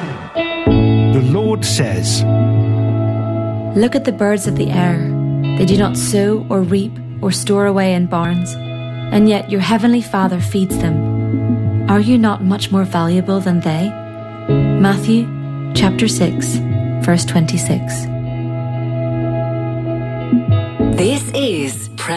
The Lord says, Look at the birds of the air. They do not sow or reap or store away in barns, and yet your heavenly Father feeds them. Are you not much more valuable than they? Matthew chapter 6, verse 26. This is